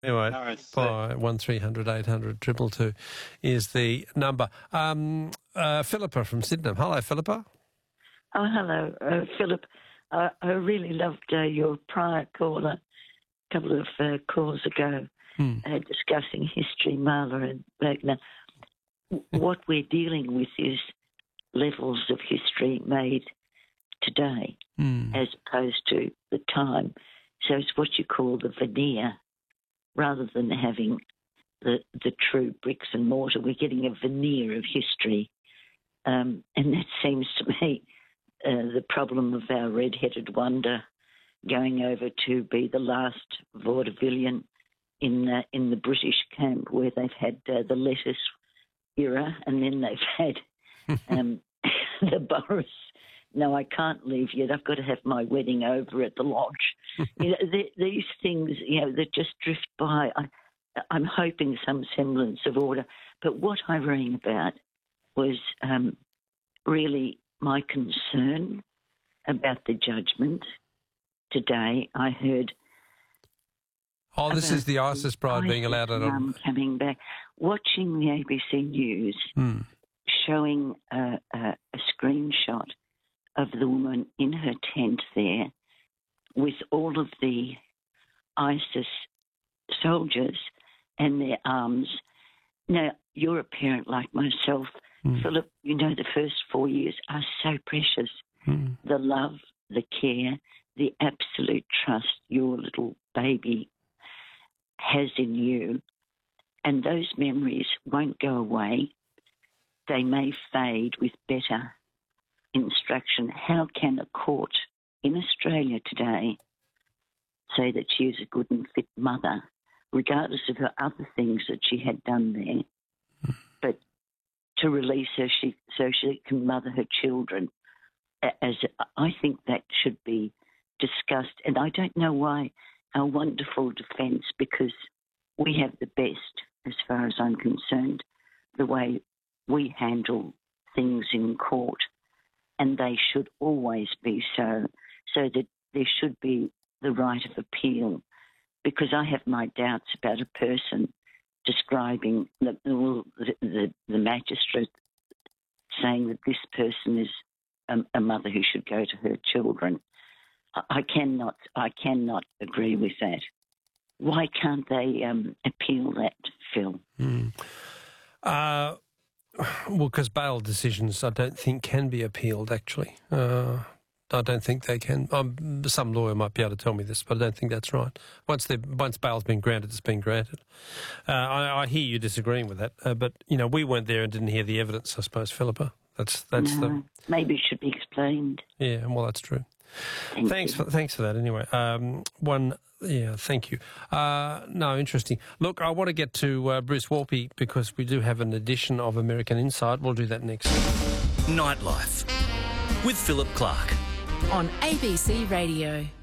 Anyway, Norris, by 1300 800 222 is the number. Philippa from Sydenham. Hello, Philippa. Oh, hello, Philip. I really loved your prior caller a couple of calls ago discussing history, Mahler and Wagner. What we're dealing with is levels of history made today as opposed to the time. So it's what you call the veneer. Rather than having the true bricks and mortar, we're getting a veneer of history. And that seems to me the problem of our red-headed wonder going over to be the last vaudevillian in the British camp, where they've had the lettuce era, and then they've had the Boris. No, I can't leave yet. I've got to have my wedding over at the lodge. These things, that just drift by. I'm hoping some semblance of order. But what I rang about was really my concern about the judgment today. I heard. Oh, this is the ISIS bride being allowed out. Coming back, watching the ABC News, showing a screenshot of the woman in her tent there with all of the ISIS soldiers and their arms. Now, you're a parent like myself. Philip, the first 4 years are so precious. The love, the care, the absolute trust your little baby has in you. And those memories won't go away. They may fade with better instruction. How can a court in Australia today say that she is a good and fit mother, regardless of her other things that she had done there, but to release her so she can mother her children? I think that should be discussed. And I don't know why our wonderful defence, because we have the best, as far as I'm concerned, the way we handle things in court. And they should always be so that there should be the right of appeal, because I have my doubts about a person describing the magistrate saying that this person is a mother who should go to her children. I cannot agree with that. Why can't they appeal that, Phil? Well, because bail decisions, I don't think, can be appealed, actually. I don't think they can. Some lawyer might be able to tell me this, but I don't think that's right. Once bail's been granted, it's been granted. I hear you disagreeing with that, but, we weren't there and didn't hear the evidence, I suppose, Philippa. Maybe it should be explained. Yeah, well, that's true. Thanks for that, anyway. Thank you. No, interesting. Look, I want to get to Bruce Warpy because we do have an edition of American Insight. We'll do that next. Nightlife with Philip Clark on ABC Radio.